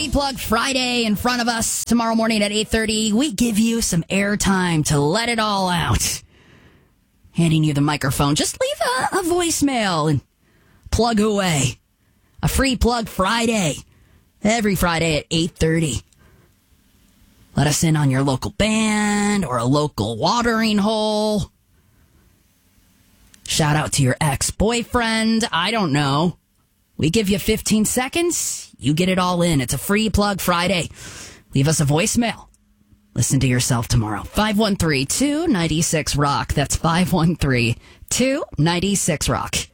Free Plug Friday in front of us tomorrow morning at 8:30. We give you some airtime to let it all out. Handing you the microphone. Just leave a voicemail and plug away. A Free Plug Friday. Every Friday at 8:30. Let us in on your local band or a local watering hole. Shout out to your ex-boyfriend. I don't know. We give you 15 seconds. You get it all in. It's a Free Plug Friday. Leave us a voicemail. Listen to yourself tomorrow. 513-296-ROCK. That's 513-296-ROCK.